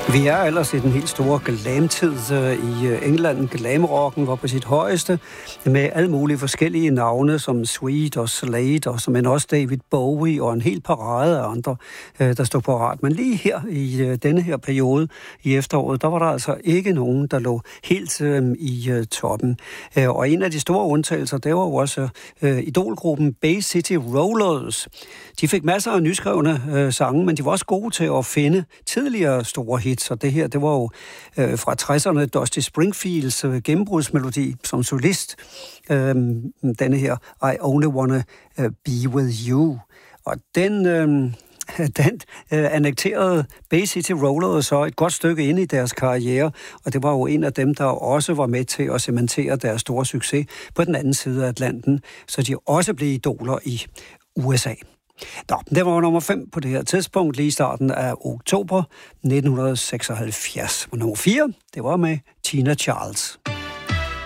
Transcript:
Vi er ellers i den helt store glamtid i England. Glamrocken var på sit højeste med alle mulige forskellige navne som Sweet og Slade og som også David Bowie og en hel parade af andre, der stod parat. Men lige her i denne her periode i efteråret, der var der altså ikke nogen, der lå helt i toppen. Og en af de store undtagelser, det var jo også idolgruppen Bay City Rollers. De fik masser af nyskrevne sange, men de var også gode til at finde tidligere store hits. Og det her, det var jo fra 60'erne Dusty Springfields gennembrudsmelodi som solist. Denne her, I Only Wanna Be With You. Og den annekterede Bay City Rollers så et godt stykke ind i deres karriere, og det var jo en af dem, der også var med til at cementere deres store succes på den anden side af Atlanten, så de også blev idoler i USA. Nå, det var nummer 5 på det her tidspunkt, lige i starten af oktober 1976. Og nummer 4, det var med Tina Charles.